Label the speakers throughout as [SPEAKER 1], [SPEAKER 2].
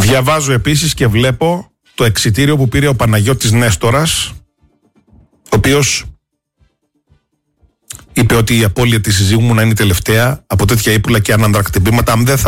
[SPEAKER 1] Διαβάζω επίσης και βλέπω το εξιτήριο που πήρε ο Παναγιώτης Νέστορας, ο οποίος είπε ότι η απώλεια της συζύγου μου να είναι η τελευταία από τέτοια ύπουλα και ανανδρακτυπήματα.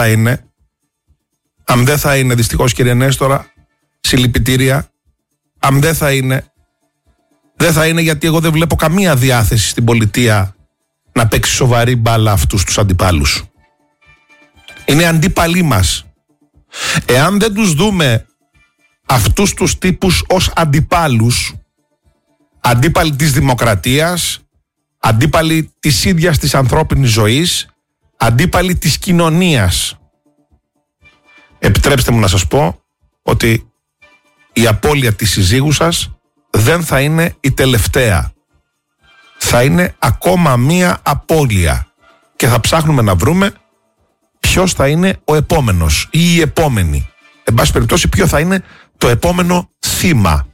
[SPEAKER 1] Αν δεν θα είναι, δυστυχώς κύριε Νέστορα, συλληπιτήρια. Αν δεν θα είναι γιατί εγώ δεν βλέπω καμία διάθεση στην πολιτεία να παίξει σοβαρή μπάλα αυτούς τους αντιπάλους. Είναι αντίπαλοι μας. Εάν δεν τους δούμε αυτούς τους τύπους ως αντιπάλους, αντίπαλοι της δημοκρατίας, αντίπαλοι της ίδιας της ανθρώπινης ζωής, αντίπαλοι της κοινωνίας, επιτρέψτε μου να σας πω ότι η απώλεια της συζύγου σας δεν θα είναι η τελευταία. Θα είναι ακόμα μία απώλεια και θα ψάχνουμε να βρούμε ποιος θα είναι ο επόμενος ή η επόμενη. Εν πάση περιπτώσει, ποιο θα είναι το επόμενο θύμα.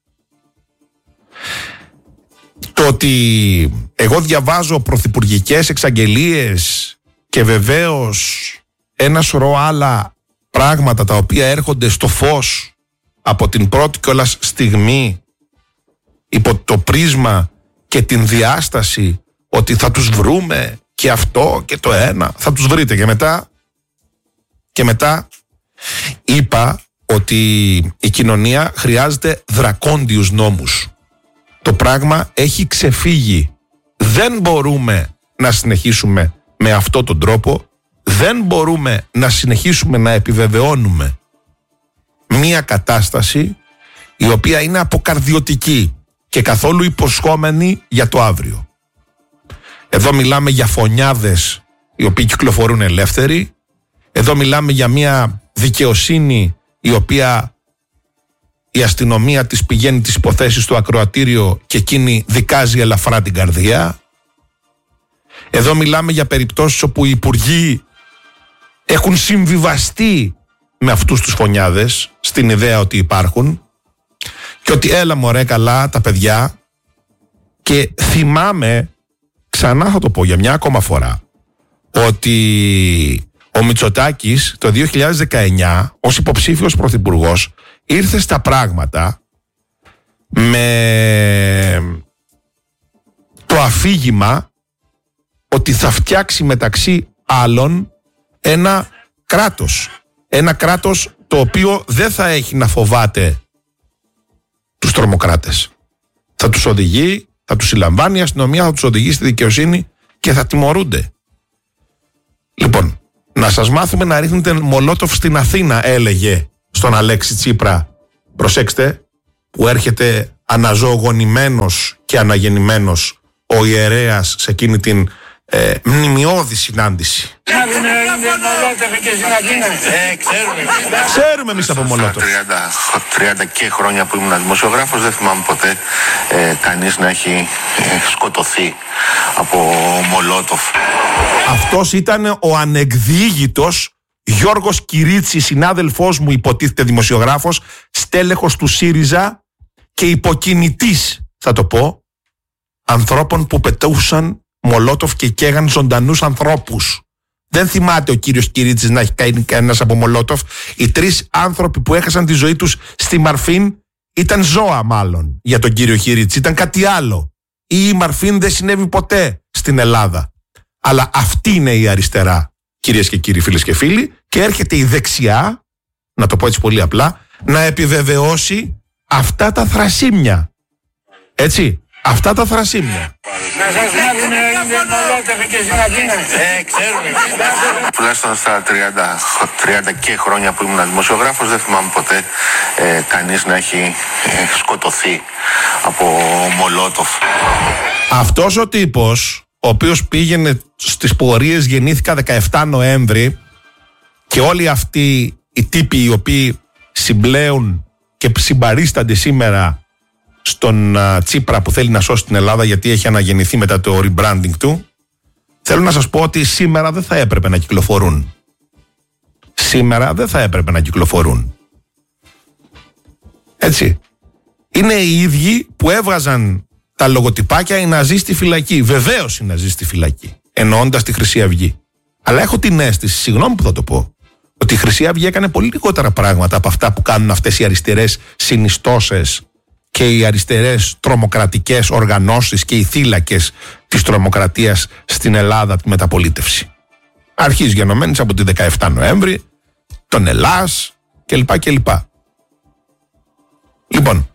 [SPEAKER 1] Το ότι εγώ διαβάζω πρωθυπουργικές εξαγγελίες και βεβαίως ένα σωρό άλλα πράγματα τα οποία έρχονται στο φως από την πρώτη κιόλας στιγμή υπό το πρίσμα και την διάσταση ότι θα τους βρούμε και αυτό και το ένα, θα τους βρείτε και μετά είπα ότι η κοινωνία χρειάζεται δρακόντιους νόμους. Το πράγμα έχει ξεφύγει. Δεν μπορούμε να συνεχίσουμε με αυτόν τον τρόπο. Δεν μπορούμε να συνεχίσουμε να επιβεβαιώνουμε μία κατάσταση η οποία είναι αποκαρδιωτική και καθόλου υποσχόμενη για το αύριο. Εδώ μιλάμε για φωνιάδες οι οποίοι κυκλοφορούν ελεύθεροι. Εδώ μιλάμε για μία δικαιοσύνη η οποία η αστυνομία της πηγαίνει τις υποθέσεις στο ακροατήριο και εκείνη δικάζει ελαφρά την καρδιά. Εδώ μιλάμε για περιπτώσεις όπου οι υπουργοί έχουν συμβιβαστεί με αυτούς τους φωνιάδες στην ιδέα ότι υπάρχουν και ότι έλα μωρέ καλά τα παιδιά. Και θυμάμαι, ξανά θα το πω για μια ακόμα φορά, ότι ο Μητσοτάκης το 2019 ως υποψήφιος πρωθυπουργός ήρθε στα πράγματα με το αφήγημα ότι θα φτιάξει μεταξύ άλλων ένα κράτος το οποίο δεν θα έχει να φοβάται τους τρομοκράτες. Θα τους οδηγεί, θα τους συλλαμβάνει η αστυνομία, θα τους οδηγεί στη δικαιοσύνη και θα τιμωρούνται. Λοιπόν, να σας μάθουμε να ρίχνετε μολότοφ στην Αθήνα, έλεγε στον Αλέξη Τσίπρα. Προσέξτε, που έρχεται αναζωογονημένος και αναγεννημένος ο ιερέας σε εκείνη την μνημιώδη συνάντηση. Ξέρουμε εμείς από μολότοφ.
[SPEAKER 2] 30 και χρόνια που ήμουν δημοσιογράφος δεν θυμάμαι ποτέ κανείς να έχει σκοτωθεί από μολότοφ.
[SPEAKER 1] Αυτός ήταν ο ανεκδίγητος Γιώργος Κυρίτσης, συνάδελφός μου, υποτίθεται δημοσιογράφος, στέλεχος του ΣΥΡΙΖΑ και υποκινητής, θα το πω, ανθρώπων που πετούσαν μολότοφ και καίγαν ζωντανούς ανθρώπους. Δεν θυμάται ο κύριος Κυρίτσης να έχει κάνει κανένας από μολότοφ. Οι 3 άνθρωποι που έχασαν τη ζωή τους στη Μαρφίν ήταν ζώα, μάλλον, για τον κύριο Κυρίτσι. Ήταν κάτι άλλο. Ή η Μαρφίν δεν συνέβη ποτέ στην Ελλάδα. Αλλά αυτή είναι η αριστερά, κυρίες και κύριοι, φίλες και φίλοι, και έρχεται η δεξιά, να το πω έτσι πολύ απλά, να επιβεβαιώσει αυτά τα θρασίμια. Έτσι, αυτά τα θρασίμια.
[SPEAKER 2] Να σας μάθουν μολότοφ και στην Αθήνα. Ξέρουμε. Τουλάχιστον στα 30 και χρόνια που ήμουν δημοσιογράφος δεν θυμάμαι ποτέ κανείς να έχει σκοτωθεί από μολότοφ.
[SPEAKER 1] Αυτός ο τύπος, ο οποίος πήγαινε στις πορείες γεννήθηκα 17 Νοέμβρη, και όλοι αυτοί οι τύποι οι οποίοι συμπλέουν και συμπαρίστανται σήμερα στον Τσίπρα που θέλει να σώσει την Ελλάδα γιατί έχει αναγεννηθεί μετά το rebranding του, θέλω να σας πω ότι σήμερα δεν θα έπρεπε να κυκλοφορούν. Σήμερα δεν θα έπρεπε να κυκλοφορούν. Έτσι. Είναι οι ίδιοι που έβγαζαν τα λογοτυπάκια «Οι Ναζί στη φυλακή». Βεβαίως οι Ναζί στη φυλακή, εννοώντας τη Χρυσή Αυγή. Αλλά έχω την αίσθηση, συγγνώμη που θα το πω, ότι η Χρυσή Αυγή έκανε πολύ λιγότερα πράγματα από αυτά που κάνουν αυτές οι αριστερές συνιστώσεις και οι αριστερές τρομοκρατικές οργανώσεις και οι θύλακες της τρομοκρατίας στην Ελλάδα τη μεταπολίτευση. Αρχής γενομένης από τη 17 Νοέμβρη, τον Ελλάς κλπ. Λοιπόν,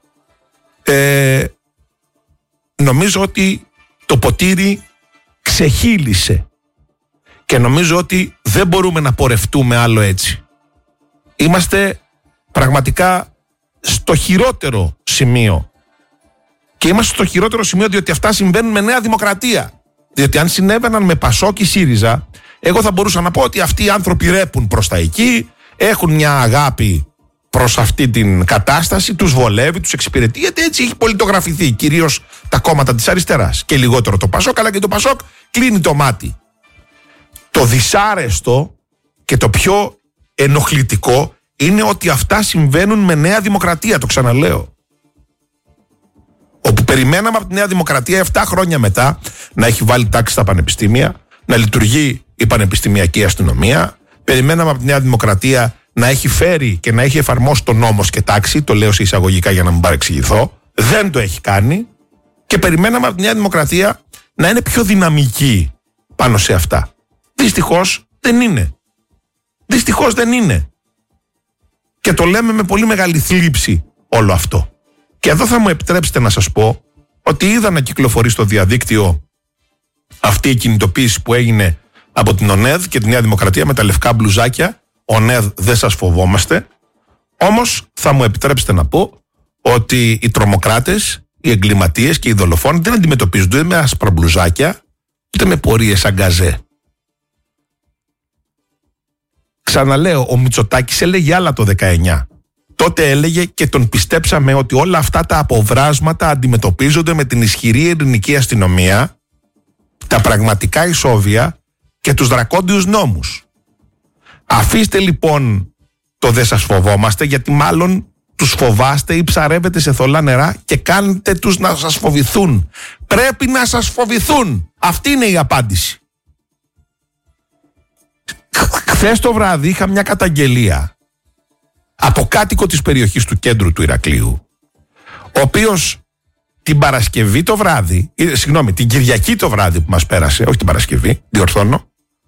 [SPEAKER 1] νομίζω ότι το ποτήρι ξεχύλισε και νομίζω ότι δεν μπορούμε να πορευτούμε άλλο έτσι. Είμαστε πραγματικά στο χειρότερο σημείο. Και είμαστε στο χειρότερο σημείο διότι αυτά συμβαίνουν με Νέα Δημοκρατία. Διότι αν συνέβαιναν με Πασόκ ή ΣΥΡΙΖΑ, εγώ θα μπορούσα να πω ότι αυτοί οι άνθρωποι ρέπουν προς τα εκεί, έχουν μια αγάπη προς αυτή την κατάσταση, τους βολεύει, τους εξυπηρετεί, γιατί έτσι έχει πολιτογραφηθεί κυρίως τα κόμματα της αριστεράς και λιγότερο το Πασόκ, αλλά και το Πασόκ κλείνει το μάτι. Το δυσάρεστο και το πιο ενοχλητικό είναι ότι αυτά συμβαίνουν με Νέα Δημοκρατία, το ξαναλέω. Όπου περιμέναμε από τη Νέα Δημοκρατία 7 χρόνια μετά να έχει βάλει τάξη στα πανεπιστήμια, να λειτουργεί η πανεπιστημιακή αστυνομία. Περιμέναμε από τη Νέα Δημοκρατία να έχει φέρει και να έχει εφαρμόσει τον νόμο και τάξη, το λέω σε εισαγωγικά για να μην παρεξηγηθώ. Δεν το έχει κάνει. Και περιμέναμε από τη Νέα Δημοκρατία να είναι πιο δυναμική πάνω σε αυτά. Δυστυχώς δεν είναι. Δυστυχώς δεν είναι. Και το λέμε με πολύ μεγάλη θλίψη όλο αυτό. Και εδώ θα μου επιτρέψετε να σας πω ότι είδα να κυκλοφορεί στο διαδίκτυο αυτή η κινητοποίηση που έγινε από την ΟΝΕΔ και τη Νέα Δημοκρατία με τα λευκά μπλουζάκια. ΟΝΕΔ, δεν σας φοβόμαστε. Όμως θα μου επιτρέψετε να πω ότι οι τρομοκράτες, οι εγκληματίες και οι δολοφόνοι δεν αντιμετωπίζονται με άσπρα μπλουζάκια ούτε με πορείες σαν γκαζέ. Ξαναλέω, ο Μητσοτάκης έλεγε άλλα το 19. Τότε έλεγε και τον πιστέψαμε ότι όλα αυτά τα αποβράσματα αντιμετωπίζονται με την ισχυρή ελληνική αστυνομία, τα πραγματικά ισόβια και τους δρακόντιους νόμους. Αφήστε λοιπόν το δεν σας φοβόμαστε, γιατί μάλλον τους φοβάστε ή ψαρεύετε σε θολά νερά και κάνετε τους να σας φοβηθούν. Πρέπει να σας φοβηθούν. Αυτή είναι η απάντηση. Χθες το βράδυ είχα μια καταγγελία από κάτοικο της περιοχής του κέντρου του Ηρακλείου, ο οποίος την Παρασκευή το βράδυ, την Κυριακή το βράδυ που μας πέρασε, όχι την Παρασκευή, διορθώνω,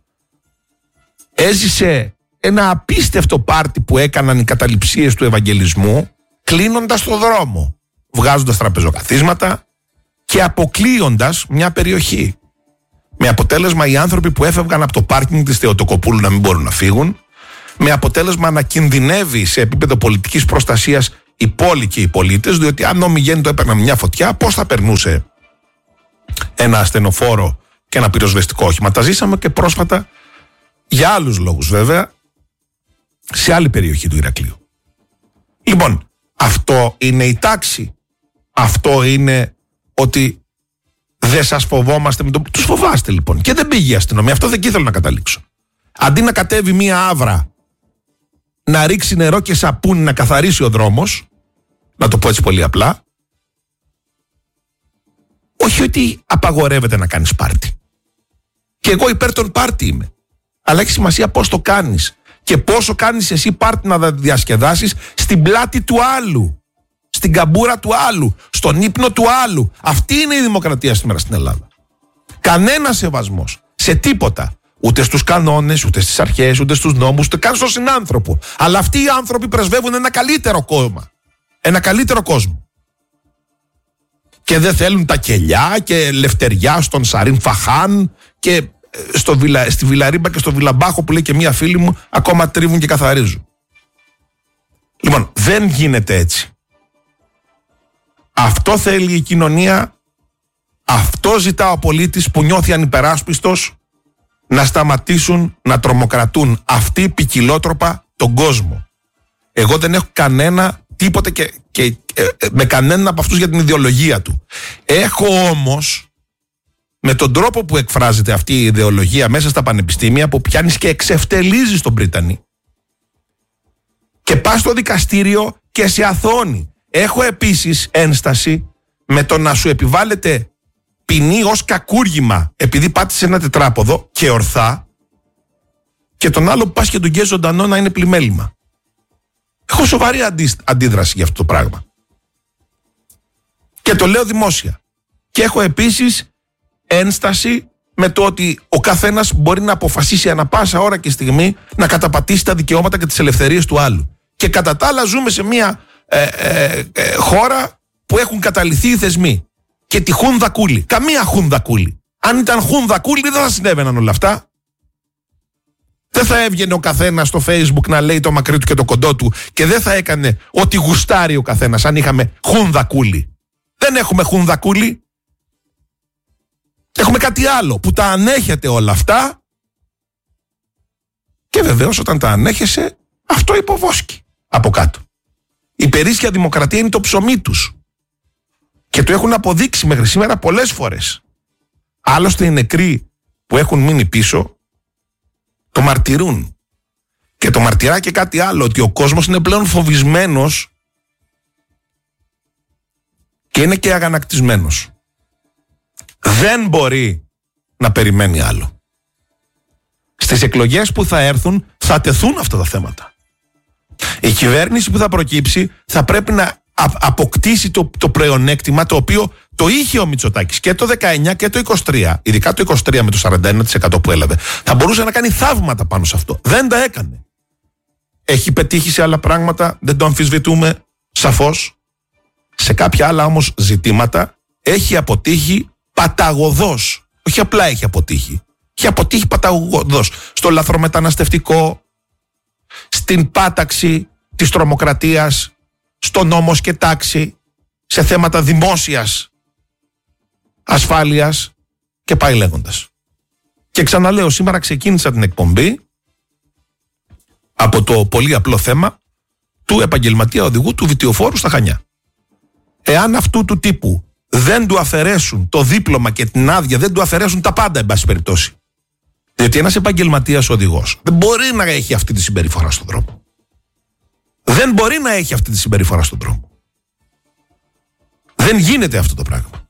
[SPEAKER 1] έζησε ένα απίστευτο πάρτι που έκαναν οι καταληψίες του Ευαγγελισμού, κλείνοντας το δρόμο, βγάζοντας τραπεζοκαθίσματα και αποκλείοντας μια περιοχή. Με αποτέλεσμα οι άνθρωποι που έφευγαν από το πάρκινγκ της Θεοτοκοπούλου να μην μπορούν να φύγουν, με αποτέλεσμα να κινδυνεύει σε επίπεδο πολιτικής προστασίας η πόλη και οι πολίτες, διότι αν ομιγέννητο έπαιρναν μια φωτιά, πώς θα περνούσε ένα ασθενοφόρο και ένα πυροσβεστικό όχημα. Τα ζήσαμε και πρόσφατα, για άλλους λόγους βέβαια, σε άλλη περιοχή του Ηρακλείου. Λοιπόν, αυτό είναι η τάξη. Αυτό είναι ότι δεν σας φοβόμαστε. Τους φοβάστε λοιπόν. Και δεν πήγε η αστυνομία. Αυτό δεν ήθελα να καταλήξω. Αντί να κατέβει μία άβρα, να ρίξει νερό και σαπούνι να καθαρίσει ο δρόμος, να το πω έτσι πολύ απλά, όχι ότι απαγορεύεται να κάνεις πάρτι. Και εγώ υπέρ των πάρτι είμαι. Αλλά έχει σημασία πώς το κάνεις και πόσο κάνεις εσύ πάρτι να διασκεδάσεις στην πλάτη του άλλου, στην καμπούρα του άλλου, στον ύπνο του άλλου. Αυτή είναι η δημοκρατία σήμερα στην Ελλάδα. Κανένα σεβασμός σε τίποτα. Ούτε στους κανόνες, ούτε στις αρχές, ούτε στους νόμους, ούτε καν στον συνάνθρωπο. Αλλά αυτοί οι άνθρωποι πρεσβεύουν ένα καλύτερο κόμμα. Ένα καλύτερο κόσμο. Και δεν θέλουν τα κελιά και λευτεριά στον Σαρίν Φαχάν και στη Βιλαρίμπα και στο Βιλαμπάχο που λέει και μία φίλη μου, ακόμα τρίβουν και καθαρίζουν. Λοιπόν, δεν γίνεται έτσι. Αυτό θέλει η κοινωνία, αυτό ζητά ο πολίτης που νιώθει ανυπεράσπιστος, να σταματήσουν να τρομοκρατούν αυτοί ποικιλότροπα τον κόσμο. Εγώ δεν έχω κανένα τίποτε και με κανέναν από αυτούς για την ιδεολογία του. Έχω όμως, με τον τρόπο που εκφράζεται αυτή η ιδεολογία μέσα στα πανεπιστήμια, που πιάνεις και εξευτελίζεις τον Πρίτανη και πας στο δικαστήριο και σε αθώνει. Έχω επίσης ένσταση με το να σου επιβάλλεται ποινή ως κακούργημα επειδή πάτησε ένα τετράποδο και ορθά, και τον άλλο που πας και τον καίει ζωντανό να είναι πλημέλημα. Έχω σοβαρή αντίδραση για αυτό το πράγμα. Και το λέω δημόσια. Και έχω επίσης ένσταση με το ότι ο καθένας μπορεί να αποφασίσει ανα πάσα ώρα και στιγμή να καταπατήσει τα δικαιώματα και τις ελευθερίες του άλλου. Και κατά τα άλλα ζούμε σε μια χώρα που έχουν καταλυθεί οι θεσμοί. Και τη χούνδα κούλη. Καμία χούνδα κούλη. Αν ήταν χούνδα κούλη δεν θα συνέβαιναν όλα αυτά. Δεν θα έβγαινε ο καθένας στο Facebook να λέει το μακρύ του και το κοντό του και δεν θα έκανε ό,τι γουστάρει ο καθένας αν είχαμε χούνδα κούλη. Δεν έχουμε χούνδα κούλη. Έχουμε κάτι άλλο που τα ανέχεται όλα αυτά και βεβαίως όταν τα ανέχεσαι αυτό υποβόσκει από κάτω. Η περίσσια δημοκρατία είναι το ψωμί τους και το έχουν αποδείξει μέχρι σήμερα πολλές φορές. Άλλωστε οι νεκροί που έχουν μείνει πίσω το μαρτυρούν και το μαρτυρά και κάτι άλλο, ότι ο κόσμος είναι πλέον φοβισμένος και είναι και αγανακτισμένος. Δεν μπορεί να περιμένει άλλο. Στις εκλογές που θα έρθουν θα τεθούν αυτά τα θέματα. Η κυβέρνηση που θα προκύψει θα πρέπει να αποκτήσει το πλεονέκτημα το οποίο το είχε ο Μητσοτάκης και το 19 και το 23, ειδικά το 23 με το 41% που έλαβε. Θα μπορούσε να κάνει θαύματα πάνω σε αυτό. Δεν τα έκανε. Έχει πετύχει σε άλλα πράγματα, δεν το αμφισβητούμε, σαφώς. Σε κάποια άλλα όμως ζητήματα έχει αποτύχει παταγωδώς. Όχι απλά έχει αποτύχει. Έχει αποτύχει παταγωδώς. Στο λαθρομεταναστευτικό, στην πάταξη της τρομοκρατίας, στο νόμος και τάξη, σε θέματα δημόσιας ασφάλειας και πάει λέγοντας. Και ξαναλέω, σήμερα ξεκίνησα την εκπομπή από το πολύ απλό θέμα του επαγγελματία οδηγού του βιτιοφόρου στα Χανιά. Εάν αυτού του τύπου δεν του αφαιρέσουν το δίπλωμα και την άδεια, δεν του αφαιρέσουν τα πάντα, εν πάση περιπτώσει. Διότι ένας επαγγελματίας οδηγός δεν μπορεί να έχει αυτή τη συμπεριφορά στον δρόμο. Δεν μπορεί να έχει αυτή τη συμπεριφορά στον δρόμο. Δεν γίνεται αυτό το πράγμα.